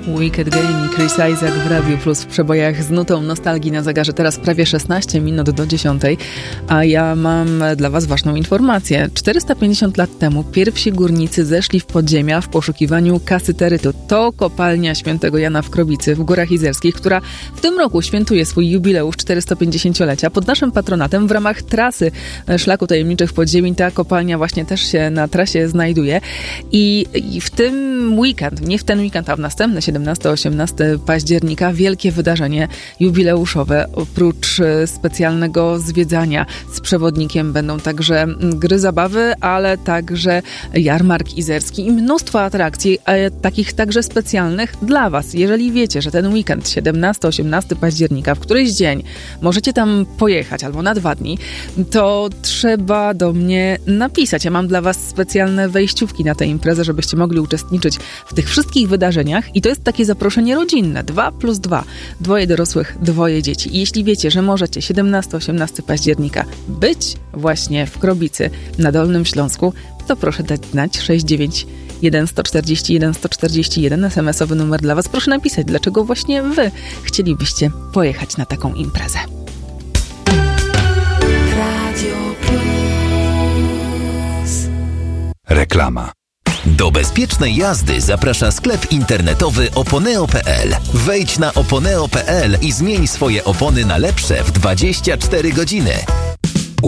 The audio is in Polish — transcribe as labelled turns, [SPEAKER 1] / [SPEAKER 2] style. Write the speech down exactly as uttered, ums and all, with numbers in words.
[SPEAKER 1] Wicked Game i Chris Isaak w Radiu Plus w przebojach z nutą nostalgii na zegarze. Teraz prawie szesnaście minut do dziesiątej, a ja mam dla was ważną informację. czterysta pięćdziesiąt lat temu pierwsi górnicy zeszli w podziemia w poszukiwaniu kasyterytu. To kopalnia Świętego Jana w Krobicy w Górach Izerskich, która w tym roku świętuje swój jubileusz czterystopięćdziesięciolecia. Pod naszym patronatem w ramach trasy Szlaku Tajemniczych Podziemi ta kopalnia właśnie też się na trasie znajduje. I, i w tym weekend, nie w ten weekend, a w następny, siedemnastego osiemnastego października, wielkie wydarzenie jubileuszowe. Oprócz specjalnego zwiedzania z przewodnikiem będą także gry zabawy, ale także jarmark izerski i mnóstwo atrakcji, takich także specjalnych dla was. Jeżeli wiecie, że ten weekend, siedemnastego osiemnastego października, w któryś dzień możecie tam pojechać, albo na dwa dni, to trzeba do mnie napisać. Ja mam dla was specjalne wejściówki na tę imprezę, żebyście mogli uczestniczyć w tych wszystkich wydarzeniach i to jest takie zaproszenie rodzinne. Dwa plus dwa. Dwoje dorosłych, dwoje dzieci. I jeśli wiecie, że możecie siedemnastego osiemnastego października być właśnie w Krobicy na Dolnym Śląsku, to proszę dać znać sześć dziewięć jeden sto czterdzieści jeden sto czterdzieści jeden, es em es owy numer dla was. Proszę napisać, dlaczego właśnie wy chcielibyście pojechać na taką imprezę.
[SPEAKER 2] Radio Plus.
[SPEAKER 3] Reklama.
[SPEAKER 4] Do bezpiecznej jazdy zaprasza sklep internetowy oponeo kropka pe el. Wejdź na oponeo kropka pe el i zmień swoje opony na lepsze w dwadzieścia cztery godziny.